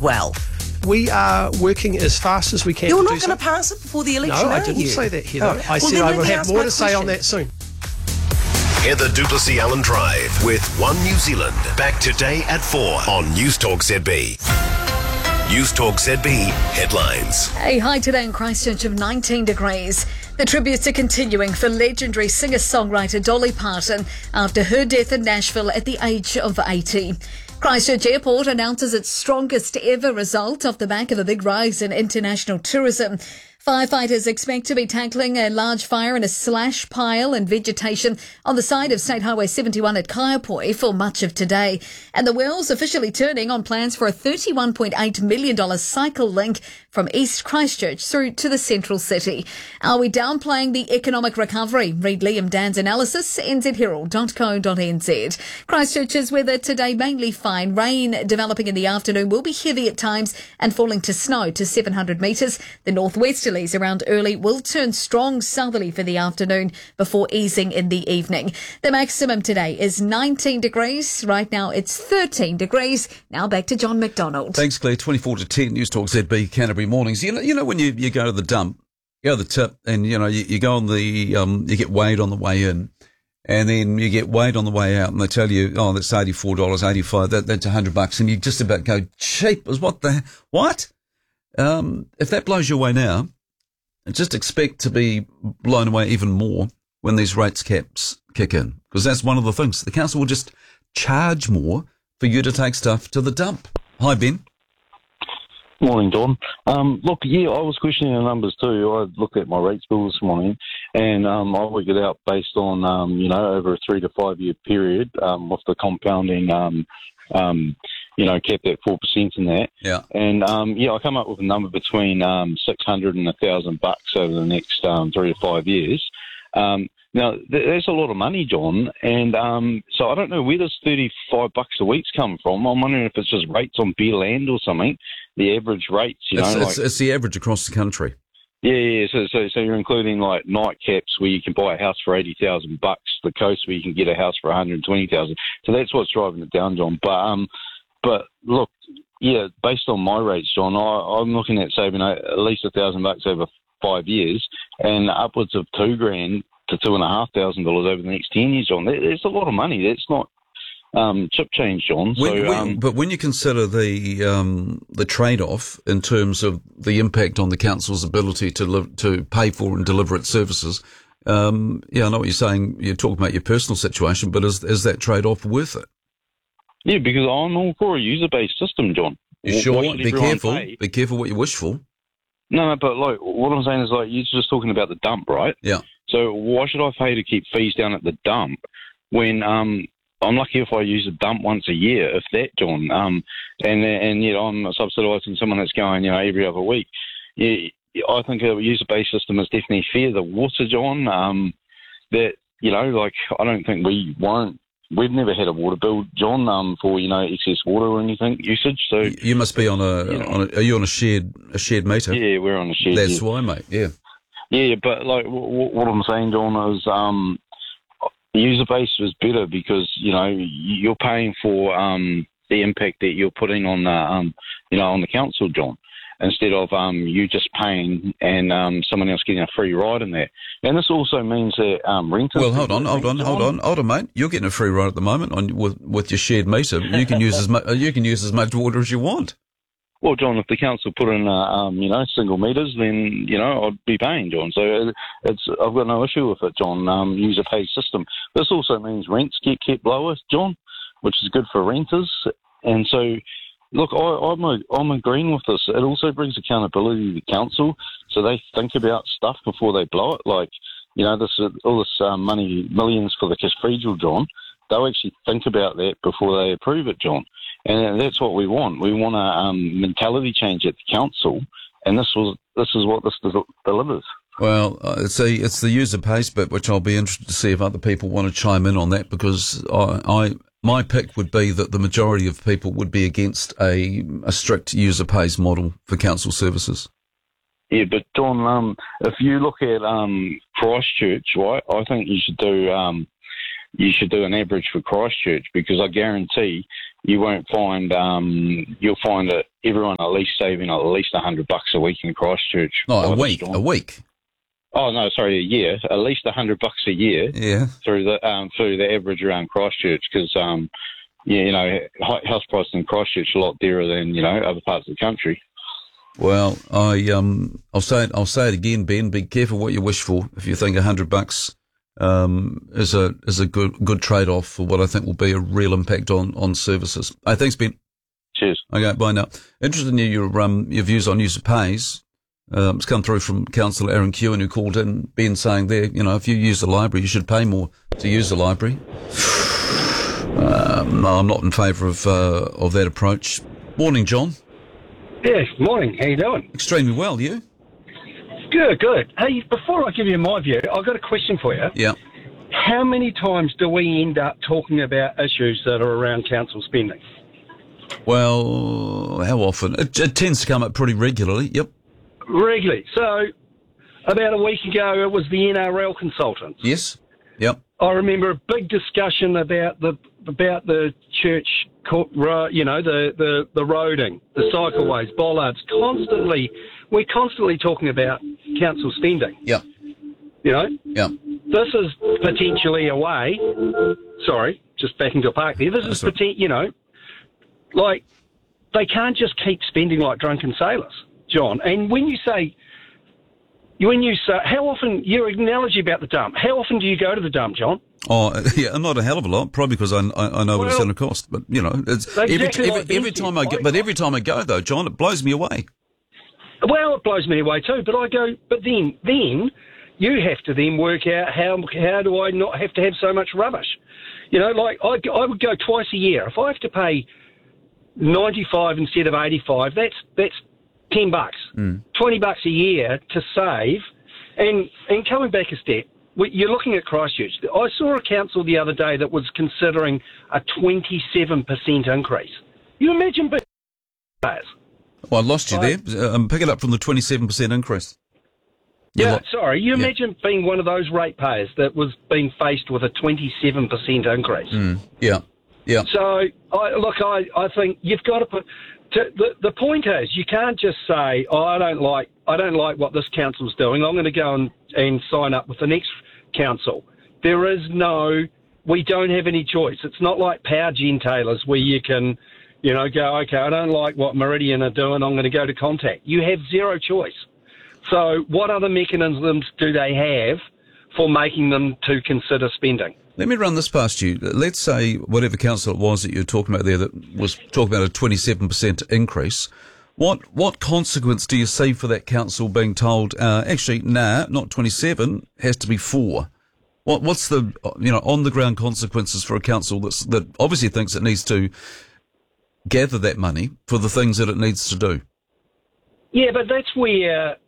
well. We are working as fast as we can. You're to not do going to so. pass it before the election, No, I are didn't you? say that, Heather. I Well, said then I let will me have ask more my to say on question. that soon. Heather Duplessis Allen Drive with One New Zealand. Back today at 4 on News Talk ZB. News Talk ZB headlines. A high today in Christchurch of 19 degrees. The tributes are continuing for legendary singer-songwriter Dolly Parton after her death in Nashville at the age of 80. Christchurch Airport announces its strongest ever result off the back of a big rise in international tourism. Firefighters expect to be tackling a large fire in a slash pile and vegetation on the side of State Highway 71 at Kaiapoi for much of today. And the wheels officially turning on plans for a $31.8 million cycle link from East Christchurch through to the central city. Are we downplaying the economic recovery? Read Liam Dan's analysis, nzherald.co.nz. Christchurch's weather today mainly fine. Rain developing in the afternoon will be heavy at times and falling to snow to 700 metres. The northwesterlies around early will turn strong southerly for the afternoon before easing in the evening. The maximum today is 19 degrees. Right now it's 13 degrees. Now back to John McDonald. Thanks, Claire. 24 to 10, News Talk ZB, Canterbury Mornings. You know when you go to the dump, you go to the tip, and you go on the you get weighed on the way in, and then you get weighed on the way out, and they tell you, oh, that's $84, $85, that's $100, and you just about go, cheap as what? If that blows your way now, just expect to be blown away even more when these rates caps kick in, because that's one of the things. The council will just charge more for you to take stuff to the dump. Hi, Ben. Morning, Don. Look, yeah, I was questioning the numbers too. I looked at my rates bill this morning, and I worked it out based on, over a 3 to 5 year period with the compounding, kept at 4% in that. Yeah. And, I come up with a number between $600 and $1,000 over the next 3 to 5 years. Now, that's a lot of money, John, and so I don't know where this $35 a week's come from. I'm wondering if it's just rates on bare land or something, the average rates, It's the average across the country. Yeah. So you're including like night caps where you can buy a house for $80,000, the coast where you can get a house for $120,000. So that's what's driving it down, John. But look, yeah, based on my rates, John, I'm looking at saving at least $1,000 over 5 years, and upwards of $2,000 to $2,500 over the next 10 years, John. It's a lot of money. That's not chip change, John. But when you consider the trade-off in terms of the impact on the council's ability to pay for and deliver its services, I know what you're saying. You're talking about your personal situation, but is that trade-off worth it? Yeah, because I'm all for a user-based system, John. You sure? Be careful. Be careful what you wish for. No, but like what I'm saying is like you're just talking about the dump, right? Yeah. So why should I pay to keep fees down at the dump when I'm lucky if I use a dump once a year, if that, John? And yet I'm subsidising someone that's going, every other week. Yeah, I think a user-based system is definitely fair. The water, John, I don't think we've never had a water bill, John, for excess water or anything usage. So you must be on are you on a shared meter? Yeah, we're on a shared. That's why, mate. Yeah. Yeah, but like what I'm saying, John, is user base is better because you're paying for the impact that you're putting on the on the council, John, instead of you just paying and someone else getting a free ride in there. And this also means that renters. Well, hold on, mate. You're getting a free ride at the moment with your shared meter. You can use as much water as you want. Well, John, if the council put in, single meters, then, I'd be paying, John. So I've got no issue with it, John, user pay system. This also means rents get kept lower, John, which is good for renters. And so, look, I'm agreeing with this. It also brings accountability to the council, so they think about stuff before they blow it. Like, all this money, millions for the cathedral, John, they'll actually think about that before they approve it, John. And that's what we want. We want a mentality change at the council, and this is what this delivers. Well, it's the user pays bit, which I'll be interested to see if other people want to chime in on that, because my pick would be that the majority of people would be against a strict user pays model for council services. Yeah, but Don, if you look at Christchurch, right, I think you should do an average for Christchurch, because I guarantee you won't find you'll find it everyone at least saving at least $100 a week in Christchurch. No, by a the week. storm. A week. Oh no, sorry, a year. At least $100 a year Yeah. through the average around Christchurch, because house prices in Christchurch are a lot dearer than other parts of the country. Well, I'll say it again, Ben. Be careful what you wish for. If you think $100 is a good trade off for what I think will be a real impact on services. Hey, thanks, Ben. Cheers. Okay, bye now. Interested in your views on use of pays. It's come through from Councillor Aaron Kewen, who called in. Ben saying there, if you use the library, you should pay more to use the library. No, I'm not in favour of that approach. Morning, John. Yes, morning. How you doing? Extremely well, you? Good. Hey, before I give you my view, I've got a question for you. Yeah. How many times do we end up talking about issues that are around council spending? Well, how often? It tends to come up pretty regularly, yep. Regularly. So, about a week ago, it was the NRL consultants. Yes, yep. I remember a big discussion about the church, the roading, the cycleways, bollards. We're constantly talking about council spending. Yep. Yep. This is potentially a way. Sorry, just backing to a park there. This is like they can't just keep spending like drunken sailors, John. And when you say, how often, your analogy about the dump, how often do you go to the dump, John? Oh, yeah, not a hell of a lot, probably because I know what it's going to cost. But, it's every time I go, though, John, it blows me away. Well, it blows me away too, but then you have to then work out how do I not have to have so much rubbish? Like I would go twice a year. If I have to pay $95 instead of $85, that's $10, $20 a year to save. And coming back a step, you're looking at Christchurch. I saw a council the other day that was considering a 27% increase. You imagine being Well, I lost you there. Pick it up from the 27% increase. You imagine being one of those ratepayers that was being faced with a 27% increase. Yeah. So, I think you've got to put... The point is, you can't just say, I don't like what this council's doing. I'm going to go and sign up with the next council. We don't have any choice. It's not like power gen tailors where you can, go, okay, I don't like what Meridian are doing. I'm going to go to Contact. You have zero choice. So what other mechanisms do they have for making them to consider spending? Let me run this past you. Let's say whatever council it was that you were talking about there that was talking about a 27% increase. What consequence do you see for that council being told, actually, not 27, has to be 4? What's the, on the ground consequences for a council that obviously thinks it needs to gather that money for the things that it needs to do? Yeah, but that's where,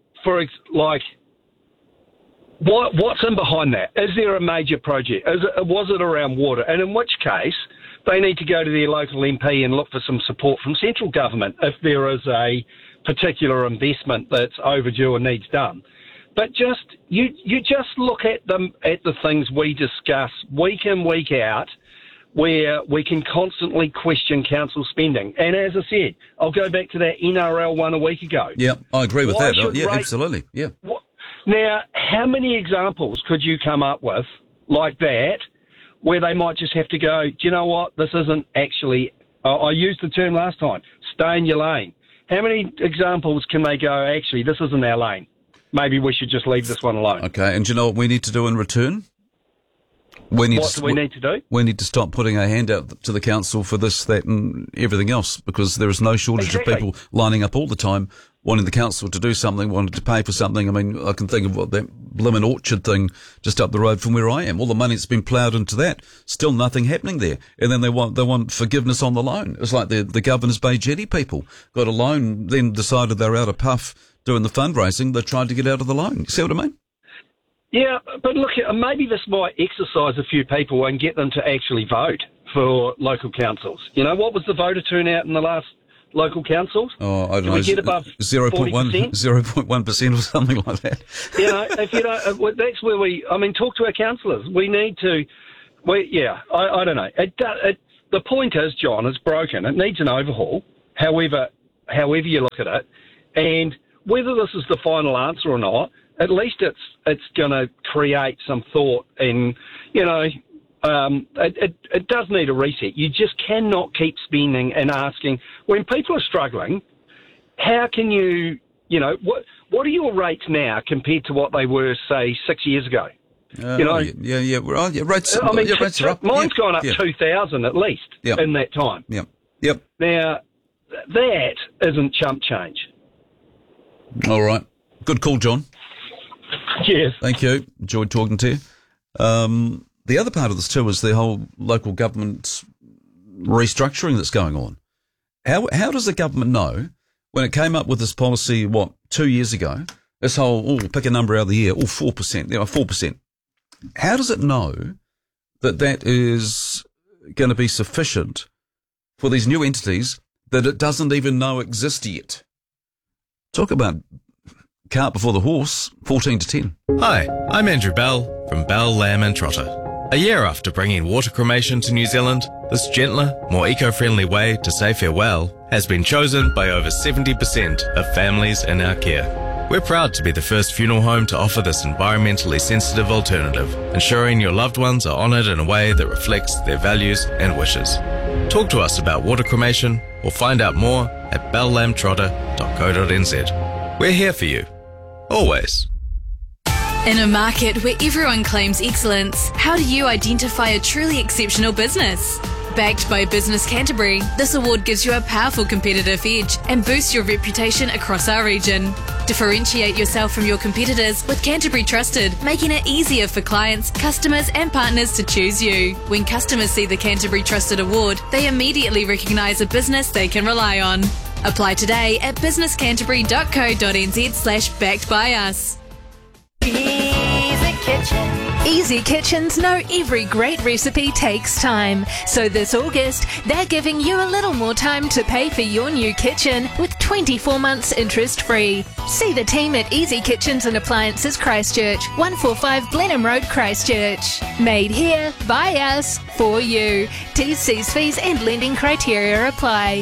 what's in behind that? Is there a major project? Was it around water? And in which case, they need to go to their local MP and look for some support from central government if there is a particular investment that's overdue and needs done. But you just look at the things we discuss week in, week out, where we can constantly question council spending. And as I said, I'll go back to that NRL one a week ago. Yeah, I agree with that. Absolutely. Yeah. Now, how many examples could you come up with like that where they might just have to go, do you know what, this isn't actually, I used the term last time, stay in your lane. How many examples can they go, actually, this isn't our lane? Maybe we should just leave this one alone. Okay, and do you know what we need to do in return? What do we need to do? We need to stop putting our hand out to the council for this, that and everything else, because there is no shortage of people lining up all the time wanting the council to do something, wanting to pay for something. I mean, I can think of what that Blimmin Orchard thing just up the road from where I am. All the money that's been ploughed into that, still nothing happening there. And then they want forgiveness on the loan. It's like the Governor's Bay Jetty people got a loan, then decided they were out of puff doing the fundraising. They tried to get out of the loan. You see what I mean? Yeah, but look, maybe this might exercise a few people and get them to actually vote for local councils. What was the voter turnout in the last local councils? Oh, I don't know. We get above 0.1% or something like that. If you don't, that's where talk to our councillors. We need to, I don't know. The point is, John, it's broken. It needs an overhaul. However, however you look at it. And whether this is the final answer or not, at least it's going to create some thought. And, you know, it does need a reset. You just cannot keep spending and asking. When people are struggling, how can you, you know, what are your rates now compared to what they were, say, 6 years ago? You know, rates. I mean, rates are up. Mine's gone up 2,000 at least in that time. Yep. Now, that isn't chump change. All right. Good call, John. Cheers. Thank you. Enjoyed talking to you. The other part of this too is the whole local government restructuring that's going on. How does the government know when it came up with this policy, 2 years ago, this whole, pick a number out of the year, 4%, 4%. How does it know that is going to be sufficient for these new entities that it doesn't even know exist yet? Talk about cart before the horse, 14 to 10. Hi, I'm Andrew Bell from Bell, Lamb and Trotter. A year after bringing water cremation to New Zealand, this gentler, more eco-friendly way to say farewell has been chosen by over 70% of families in our care. We're proud to be the first funeral home to offer this environmentally sensitive alternative, ensuring your loved ones are honoured in a way that reflects their values and wishes. Talk to us about water cremation or find out more at bellamtrotter.co.nz. We're here for you. Always. In a market where everyone claims excellence, how do you identify a truly exceptional business? Backed by Business Canterbury, this award gives you a powerful competitive edge and boosts your reputation across our region. Differentiate yourself from your competitors with Canterbury Trusted, making it easier for clients, customers and partners to choose you. When customers see the Canterbury Trusted Award, they immediately recognise a business they can rely on. Apply today at businesscanterbury.co.nz/backed by us. Easy Kitchen. Easy Kitchens know every great recipe takes time. So this August, they're giving you a little more time to pay for your new kitchen with 24 months interest-free. See the team at Easy Kitchens and Appliances Christchurch, 145 Blenheim Road, Christchurch. Made here, by us, for you. T's, C's, fees and lending criteria apply.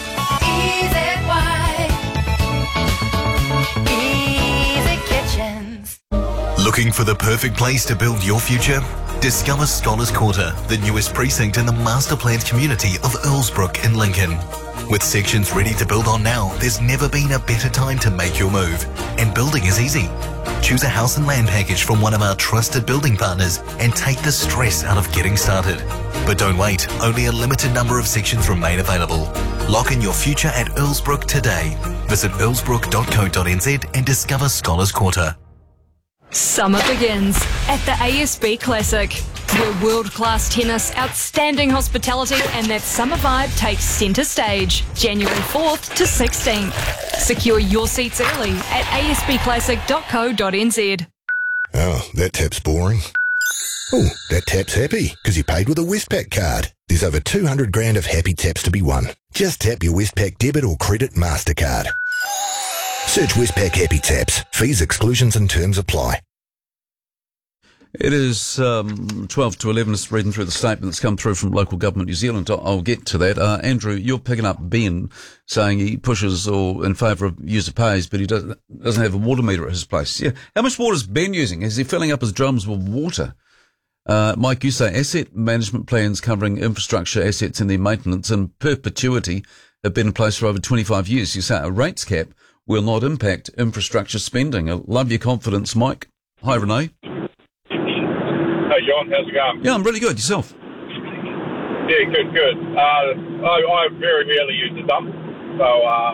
Easy Kitchens. Looking for the perfect place to build your future? Discover Scholars Quarter, the newest precinct in the master planned community of Earlsbrook in Lincoln. With sections ready to build on now, there's never been a better time to make your move. And building is easy. Choose a house and land package from one of our trusted building partners and take the stress out of getting started. But don't wait, only a limited number of sections remain available. Lock in your future at Earlsbrook today. Visit earlsbrook.co.nz and discover Scholars Quarter. Summer begins at the ASB Classic, where world-class tennis, outstanding hospitality and that summer vibe takes centre stage, January 4th to 16th. Secure your seats early at asbclassic.co.nz. Oh, that tap's boring. Oh, that tap's happy because you paid with a Westpac card. There's over 200 grand of happy taps to be won. Just tap your Westpac debit or credit MasterCard. Search Westpac Happy Taps. Fees, exclusions and terms apply. It is 12 to 11. Just reading through the statement that's come through from Local Government New Zealand. I'll get to that. Andrew, you're picking up Ben saying he pushes or in favour of user pays, but he doesn't have a water meter at his place. Yeah. How much water is Ben using? Is he filling up his drums with water? Mike, you say asset management plans covering infrastructure assets and their maintenance in perpetuity have been in place for over 25 years. You say a rates cap will not impact infrastructure spending. I love your confidence, Mike. Hi, Renee. Hey, John. How's it going? Yeah, I'm really good. Yourself? Yeah, good. I very rarely use the dump, so I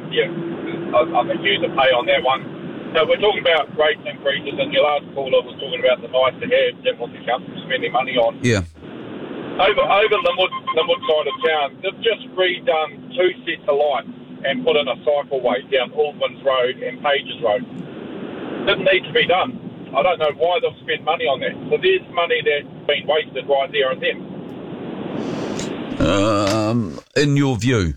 think user pay on that one. So we're talking about rates increases, and your last caller was talking about the nice to have and what the council's spending money on. Yeah. Over Linwood side of town, they've just redone 2 sets of lights and put in a cycleway down Aldwins Road and Pages Road. Didn't need to be done. I don't know why they've spent money on that. So there's money that's been wasted right there and then. In your view?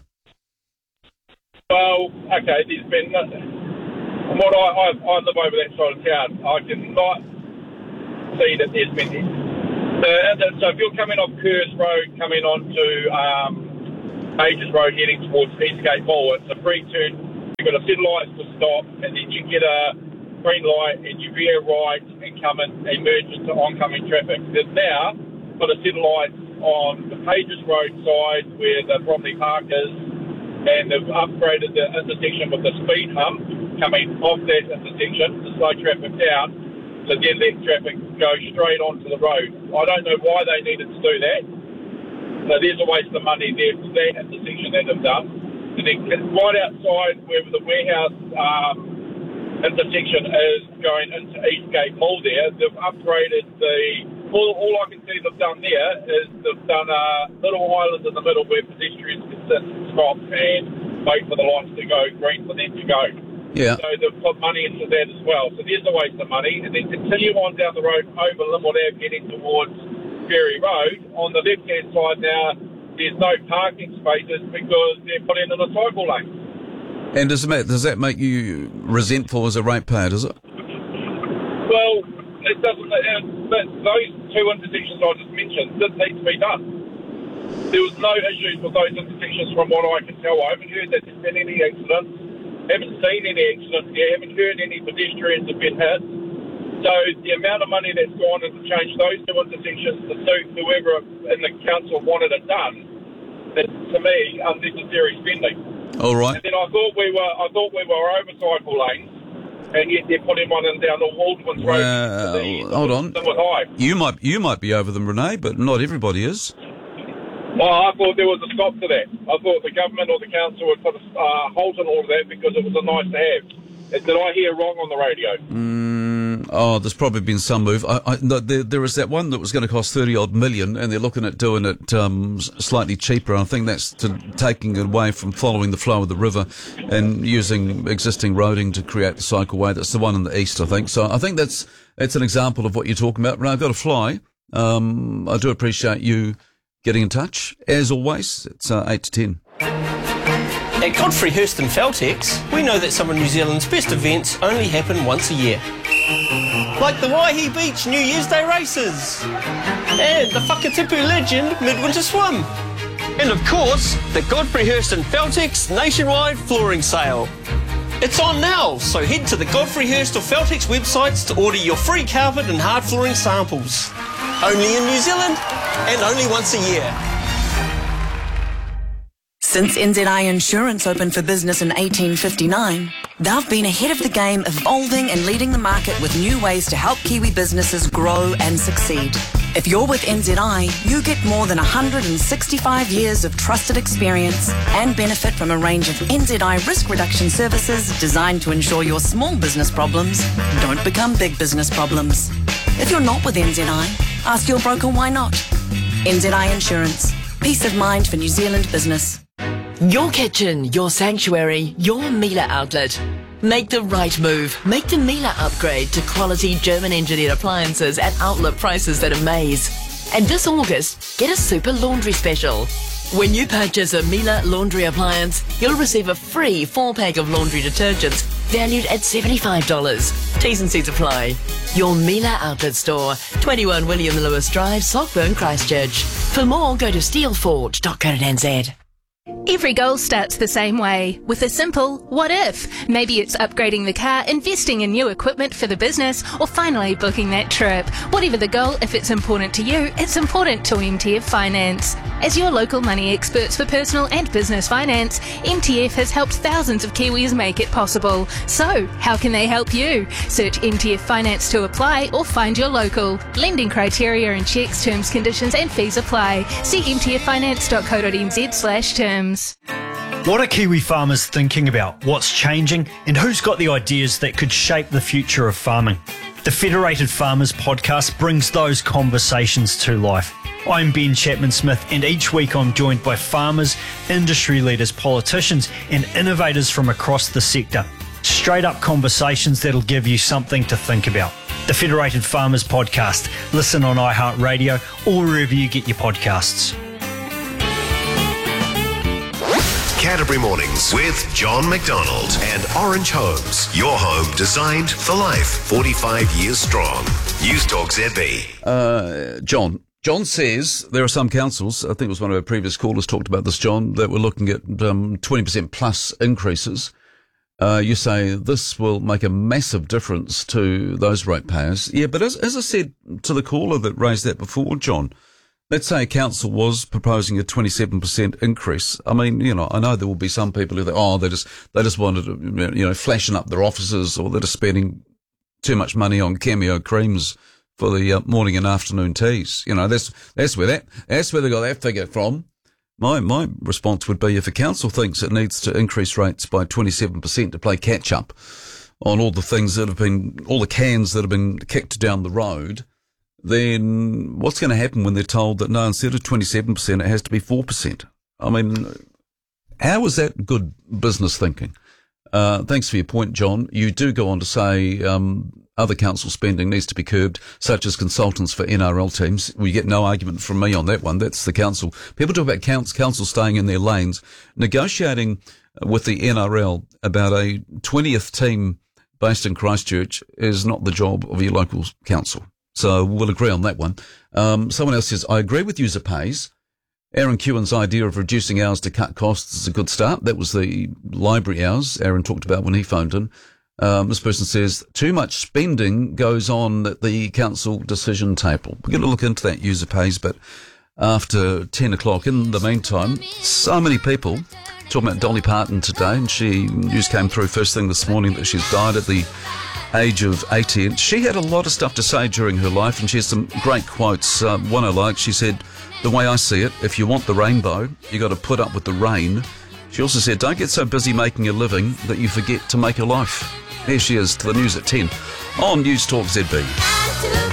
Well, okay, there's been from what I live over that side of town, I cannot see that there's been so if you're coming off Kerrs Road, coming on to Pages Road heading towards Eastgate Mall. It's a free turn. You've got a set of lights to stop, and then you get a green light, and you veer right and emerge into oncoming traffic. There's now got a set of lights on the Pages Road side where the Bromley Park is, and they've upgraded the intersection with the speed hump coming off that intersection to slow traffic down, so then let traffic go straight onto the road. I don't know why they needed to do that. So there's a waste of money there for that intersection that they've done. And then right outside where the warehouse intersection is going into Eastgate Mall there, they've upgraded all I can see they've done there is they've done a little island in the middle where pedestrians can sit and stop and wait for the lights to go green for them to go. Yeah. So they've put money into that as well. So there's a waste of money. And then continue on down the road over Linwood Ave heading towards Ferry Road. On the left-hand side now, there's no parking spaces because they're putting in a cycle lane. And does that make you resentful as a ratepayer, does it? Well, it doesn't. But those two intersections I just mentioned didn't need to be done. There was no issues with those intersections from what I can tell. I haven't heard that there's been any accidents. Haven't seen any accidents there. Haven't heard any pedestrians have been hit. So the amount of money that's gone in to change those two intersections to suit whoever in the council wanted it done, that's, to me, unnecessary spending. All right. And then I thought we were over cycle lanes, and yet they're putting one in down the Waldwin's Road. Hold on. High. You might be over them, Renee, but not everybody is. Well, I thought there was a stop to that. I thought the government or the council would put a halt on all of that because it was a nice to have. Did I hear wrong on the radio? There's probably been some move. There is that one that was going to cost 30-odd million, and they're looking at doing it slightly cheaper. I think that's taking it away from following the flow of the river and using existing roading to create the cycleway. That's the one in the east, I think. So I think that's an example of what you're talking about. But I've got to fly. I do appreciate you getting in touch. As always, it's 8 to 10. At Godfrey Hirst and Feltex, we know that some of New Zealand's best events only happen once a year. Like the Waihi Beach New Year's Day races, and the Whakatipu Legend Midwinter Swim, and of course, the Godfrey Hirst and Feltex nationwide flooring sale. It's on now, so head to the Godfrey Hirst or Feltex websites to order your free carpet and hard flooring samples. Only in New Zealand, and only once a year. Since NZI Insurance opened for business in 1859, they've been ahead of the game, evolving and leading the market with new ways to help Kiwi businesses grow and succeed. If you're with NZI, you get more than 165 years of trusted experience and benefit from a range of NZI risk reduction services designed to ensure your small business problems don't become big business problems. If you're not with NZI, ask your broker why not. NZI Insurance. Peace of mind for New Zealand business. Your kitchen, your sanctuary, your Miele outlet. Make the right move. Make the Miele upgrade to quality German engineered appliances at outlet prices that amaze. And this August, get a super laundry special. When you purchase a Miele laundry appliance, you'll receive a free 4-pack of laundry detergents valued at $75. T's and C's apply. Your Miele outlet store, 21 William Lewis Drive, Saltburn, Christchurch. For more, go to steelforge.co.nz. Every goal starts the same way, with a simple what if. Maybe it's upgrading the car, investing in new equipment for the business, or finally booking that trip. Whatever the goal, if it's important to you, it's important to MTF Finance. As your local money experts for personal and business finance, MTF has helped thousands of Kiwis make it possible. So, how can they help you? Search MTF Finance to apply or find your local. Lending criteria and checks, terms, conditions and fees apply. See mtffinance.co.nz/terms. What are Kiwi farmers thinking about? What's changing? And who's got the ideas that could shape the future of farming? The Federated Farmers podcast brings those conversations to life. I'm Ben Chapman-Smith, and each week I'm joined by farmers, industry leaders, politicians and innovators from across the sector. Straight up conversations that'll give you something to think about. The Federated Farmers podcast. Listen on iHeartRadio or wherever you get your podcasts. Canterbury Mornings with John McDonald and Orange Homes. Your home designed for life. 45 years strong. News Talk ZB. John John says there are some councils, I think it was one of our previous callers talked about this, John, that were looking at 20% plus increases. You say this will make a massive difference to those ratepayers. Yeah, but as I said to the caller that raised that before, John, let's say a council was proposing a 27% increase. I mean, I know there will be some people who think, they just wanted to, flashing up their offices, or they're just spending too much money on Cameo creams for the morning and afternoon teas. That's where they got that figure from. My response would be, if a council thinks it needs to increase rates by 27% to play catch up on all the cans that have been kicked down the road, then what's going to happen when they're told that no, instead of 27%, it has to be 4%? I mean, how is that good business thinking? Thanks for your point, John. You do go on to say other council spending needs to be curbed, such as consultants for NRL teams. We get no argument from me on that one. That's the council. People talk about council staying in their lanes. Negotiating with the NRL about a 20th team based in Christchurch is not the job of your local council. So we'll agree on that one. Someone else says, I agree with user pays. Aaron Kewen's idea of reducing hours to cut costs is a good start. That was the library hours Aaron talked about when he phoned in. This person says, too much spending goes on at the council decision table. We're going to look into that user pays, but after 10 o'clock. In the meantime, so many people talking about Dolly Parton today, and news came through first thing this morning that she's died at the age of 80. And she had a lot of stuff to say during her life, and she has some great quotes. One I like, she said, the way I see it, if you want the rainbow, you got to put up with the rain. She also said, don't get so busy making a living that you forget to make a life. Here she is to the news at 10 on News Talk ZB.